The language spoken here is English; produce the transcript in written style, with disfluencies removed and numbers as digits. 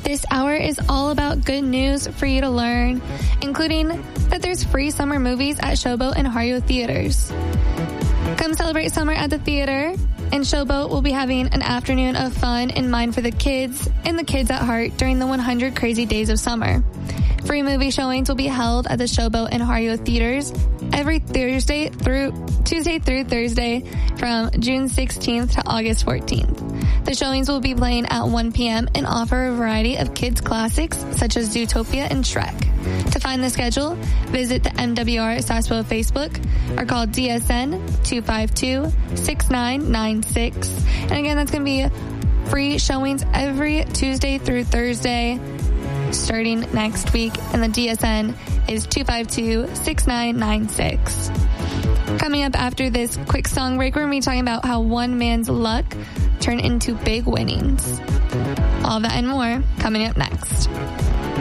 This hour is all about good news for you to learn, including that there's free summer movies at Showboat and Hario Theaters. Come celebrate summer at the theater, and Showboat will be having an afternoon of fun in mind for the kids and the kids at heart during the 100 crazy days of summer. Free movie showings will be held at the Showboat and Hario Theaters every Tuesday through Thursday from June 16th to August 14th. The showings will be playing at 1 p.m. and offer a variety of kids' classics such as Zootopia and Shrek. To find the schedule, visit the MWR Sasebo Facebook or call DSN 252-6996. And again, that's going to be free showings every Tuesday through Thursday starting next week, and the DSN is 252-6996. Coming up after this quick song break, we're going to be talking about how one man's luck turned into big winnings. All that and more coming up next.